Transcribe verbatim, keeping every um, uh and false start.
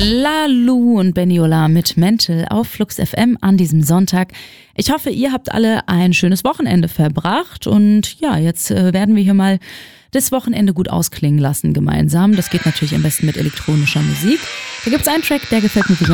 Lalu und Beniola mit Mental auf Flux F M an diesem Sonntag. Ich hoffe, ihr habt alle ein schönes Wochenende verbracht und ja, jetzt äh, werden wir hier mal das Wochenende gut ausklingen lassen gemeinsam. Das geht natürlich am besten mit elektronischer Musik. Da gibt's einen Track, der gefällt mir besonders.